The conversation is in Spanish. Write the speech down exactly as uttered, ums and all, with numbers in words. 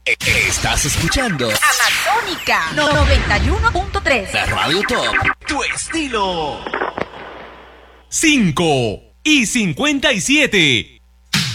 Estás escuchando Amazonica noventa y uno punto tres. La Radio Top. Tu estilo. cinco y cincuenta y siete.